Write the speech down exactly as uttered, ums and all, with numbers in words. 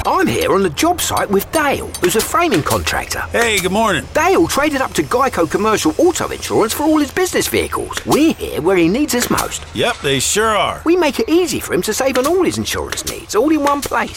I'm here on the job site with Dale, who's a framing contractor. Hey, good morning. Dale traded up to Geico Commercial Auto Insurance for all his business vehicles. We're here where he needs us most. Yep, they sure are. We make it easy for him to save on all his insurance needs, all in one place.